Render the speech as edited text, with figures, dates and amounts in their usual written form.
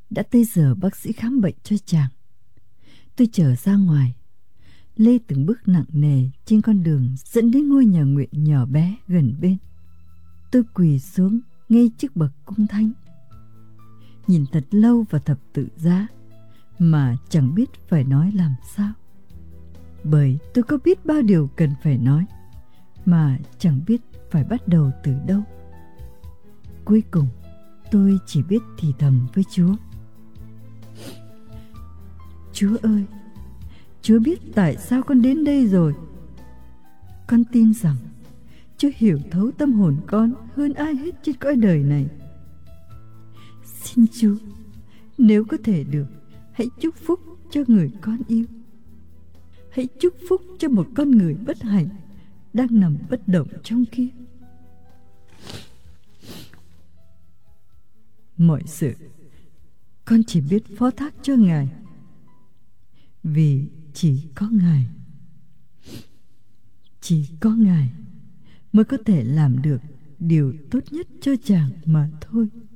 Đã tới giờ bác sĩ khám bệnh cho chàng. Tôi trở ra ngoài, lê từng bước nặng nề trên con đường dẫn đến ngôi nhà nguyện nhỏ bé gần bên. Tôi quỳ xuống ngay trước bậc cung thánh, nhìn thật lâu vào thập tự giá mà chẳng biết phải nói làm sao. Bởi tôi có biết bao điều cần phải nói mà chẳng biết phải bắt đầu từ đâu. Cuối cùng tôi chỉ biết thì thầm với Chúa: Chúa ơi, Chúa biết tại sao con đến đây rồi. Con tin rằng Chúa hiểu thấu tâm hồn con hơn ai hết trên cõi đời này. Xin Chúa, nếu có thể được, hãy chúc phúc cho người con yêu. Hãy chúc phúc cho một con người bất hạnh đang nằm bất động trong kia. Mọi sự con chỉ biết phó thác cho Ngài, vì chỉ có Ngài mới có thể làm được điều tốt nhất cho chàng mà thôi.